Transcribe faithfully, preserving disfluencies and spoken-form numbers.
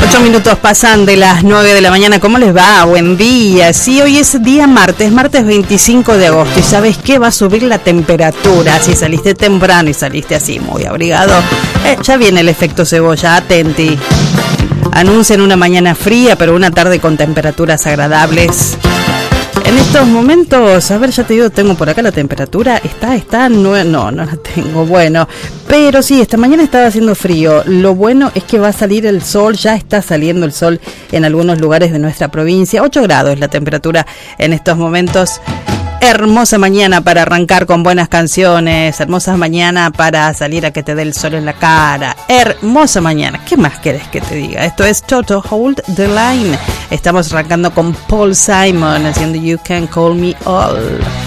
Ocho minutos pasan de las nueve de la mañana. ¿Cómo les va? Buen día. Sí, hoy es día martes, martes veinticinco de agosto. ¿Y sabes qué? Va a subir la temperatura. Si saliste temprano y saliste así muy abrigado, eh, ya viene el efecto cebolla. Atenti. Anuncian una mañana fría, pero una tarde con temperaturas agradables. En estos momentos, a ver, ya te digo, tengo por acá la temperatura, está, está, no, no, no la tengo, bueno, pero sí, esta mañana estaba haciendo frío. Lo bueno es que va a salir el sol, ya está saliendo el sol en algunos lugares de nuestra provincia. ocho grados la temperatura en estos momentos. Hermosa mañana para arrancar con buenas canciones, hermosa mañana para salir a que te dé el sol en la cara, hermosa mañana. ¿Qué más querés que te diga? Esto es Toto Hold the Line. Estamos arrancando con Paul Simon haciendo You Can Call Me All.